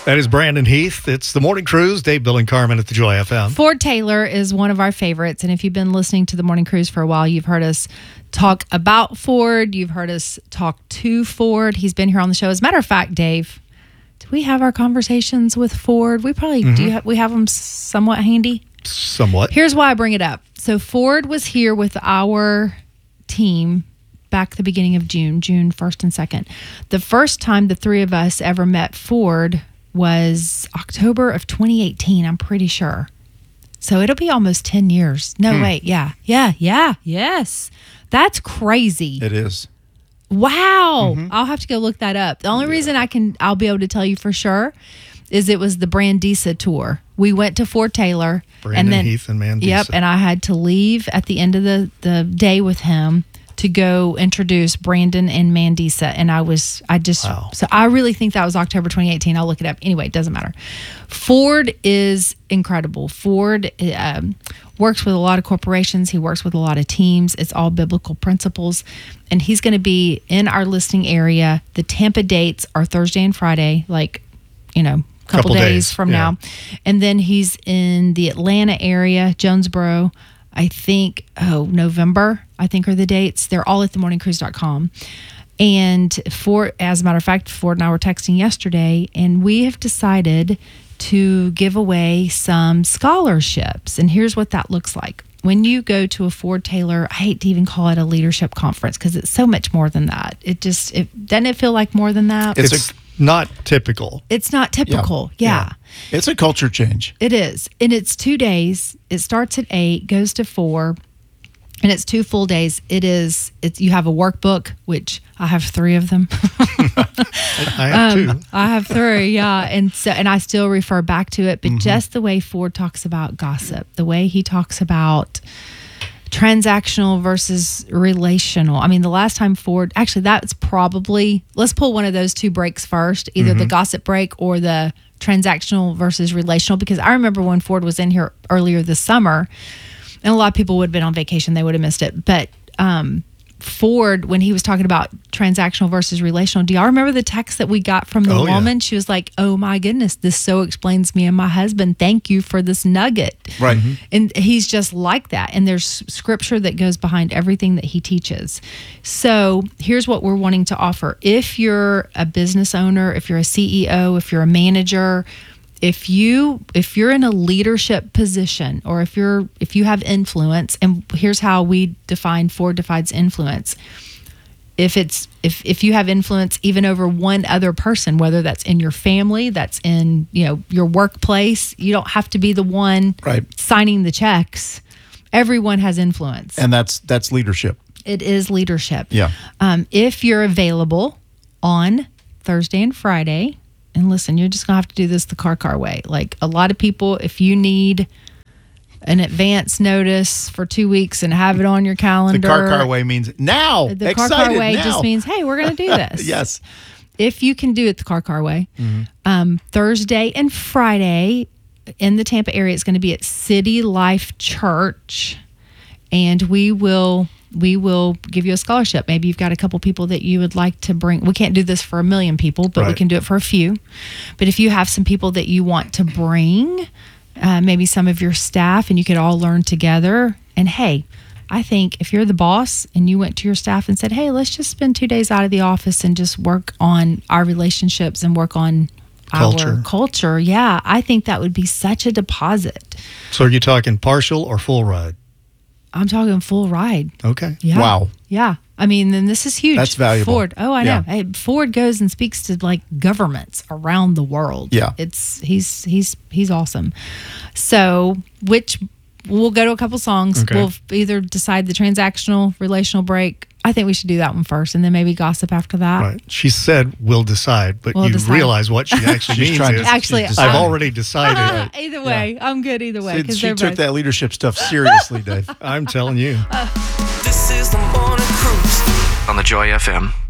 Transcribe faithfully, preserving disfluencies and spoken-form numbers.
That is Brandon Heath. It's the Morning Cruise. Dave, Bill, and Carmen at the Joy F M. Ford Taylor is one of our favorites. And if you've been listening to the Morning Cruise for a while, you've heard us talk about Ford. You've heard us talk to Ford. He's been here on the show. As a matter of fact, Dave, do we have our conversations with Ford? We probably mm-hmm. do. Ha- we have them somewhat handy. Somewhat. Here's why I bring it up. So Ford was here with our team back the beginning of June, June first and second. The first time the three of us ever met Ford was October of twenty eighteen, I'm pretty sure. So it'll be almost ten years. No, hmm. wait. Yeah. Yeah. Yeah. Yes. That's crazy. It is. Wow. Mm-hmm. I'll have to go look that up. The only yeah. reason I can, I'll be able to tell you for sure is it was the Brandisa tour. We went to Ford Taylor. Brandon and then, Heath and Mandisa. Yep. And I had to leave at the end of the, the day with him to go introduce Brandon and Mandisa. And I was, I just, wow. so I really think that was October twenty eighteen. I'll look it up. Anyway, it doesn't matter. Ford is incredible. Ford um, works with a lot of corporations. He works with a lot of teams. It's all biblical principles. And he's going to be in our listing area. The Tampa dates are Thursday and Friday, like, you know, a couple, couple days, days from yeah. now. And then he's in the Atlanta area, Jonesboro, I think, oh, November, I think are the dates. They're all at the morning cruise dot com. And Ford, as a matter of fact, Ford and I were texting yesterday, and we have decided to give away some scholarships. And here's what that looks like. When you go to a Ford Taylor, I hate to even call it a leadership conference because it's so much more than that. It just, it doesn't it feel like more than that? It's, it's a, not typical. It's not typical. Yeah. yeah. yeah. It's a culture change. It is. And it's two days. It starts at eight, goes to four, and it's two full days. It is, it's, you have a workbook, which I have three of them. I have um, two. I have three, yeah. And so, and I still refer back to it, but Mm-hmm. just the way Ford talks about gossip, the way he talks about transactional versus relational. I mean, the last time Ford, actually, that's probably, let's pull one of those two breaks first, either mm-hmm. the gossip break or the transactional versus relational, because I remember when Ford was in here earlier this summer, and a lot of people would have been on vacation, they would have missed it. But um, Ford, when he was talking about transactional versus relational, do y'all remember the text that we got from the oh, woman? Yeah. She was like, oh my goodness, this so explains me and my husband. Thank you for this nugget. Right. Mm-hmm. And he's just like that. And there's scripture that goes behind everything that he teaches. So here's what we're wanting to offer. If you're a business owner, if you're a C E O, if you're a manager, if you if you're in a leadership position, or if you're if you have influence, and here's how we define Ford defines influence. If it's if if you have influence even over one other person, whether that's in your family, that's in, you know, your workplace, you don't have to be the one right. signing the checks. Everyone has influence. And that's that's leadership. It is leadership. Yeah. Um, if you're available on Thursday and Friday, and listen, you're just going to have to do this the car car way. Like a lot of people, if you need an advance notice for two weeks and have it on your calendar. The car car way means now. The Excited car car way now. just means, hey, we're going to do this. Yes. If you can do it the car car way. Mm-hmm. Um, Thursday and Friday in the Tampa area, it's going to be at City Life Church. And we will... we will give you a scholarship. Maybe you've got a couple people that you would like to bring. We can't do this for a million people, but right. we can do it for a few. But if you have some people that you want to bring, uh, maybe some of your staff, and you could all learn together. And hey, I think if you're the boss and you went to your staff and said, hey, let's just spend two days out of the office and just work on our relationships and work on culture. our culture. Yeah, I think that would be such a deposit. So are you talking partial or full ride? I'm talking full ride. Okay. Yeah. Wow. Yeah. I mean, then this is huge. That's valuable. Ford. Oh, I yeah. know. Hey, Ford goes and speaks to like governments around the world. Yeah. It's he's he's he's awesome. So, which we'll go to a couple songs. Okay. We'll either decide the transactional, relational break. I think we should do that one first, and then maybe gossip after that. Right. She said we'll decide, but We'll you decide. realize what she actually She's means trying is to- Actually, she's I've I'm- already decided. either way, I'm good either way. She, 'cause she they're took both- that leadership stuff seriously, Dave. I'm telling you. This is the Morning Cruise on the Joy F M.